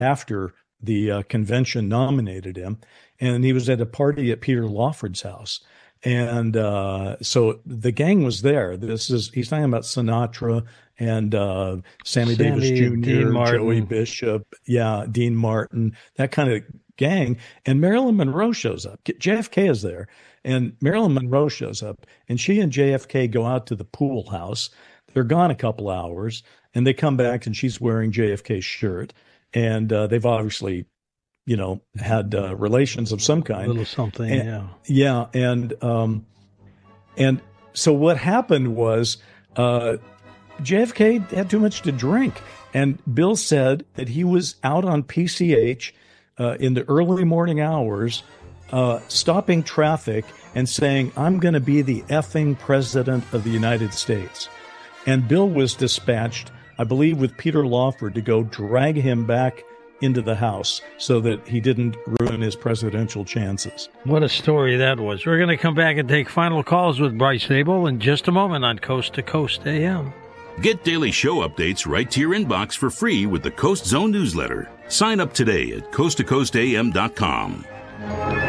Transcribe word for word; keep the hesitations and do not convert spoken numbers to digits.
after the uh, convention nominated him, and he was at a party at Peter Lawford's house. And uh, so the gang was there. This is he's talking about Sinatra and uh, Sammy, Sammy Davis Junior, Joey Bishop, yeah, Dean Martin, that kind of gang. And Marilyn Monroe shows up. J F K is there, and Marilyn Monroe shows up, and she and J F K go out to the pool house. They're gone a couple hours, and they come back, and she's wearing J F K's shirt, and uh, they've obviously, you know, had uh, relations of some kind. A little something, and, yeah. Yeah, and um, and so what happened was uh, J F K had too much to drink, and Bill said that he was out on P C H uh, in the early morning hours, uh, stopping traffic and saying, "I'm going to be the effing president of the United States." And Bill was dispatched, I believe, with Peter Lawford to go drag him back into the house so that he didn't ruin his presidential chances. What a story that was. We're going to come back and take final calls with Bryce Zabel in just a moment on Coast to Coast A M. Get daily show updates right to your inbox for free with the Coast Zone newsletter. Sign up today at coast to coast a m dot com.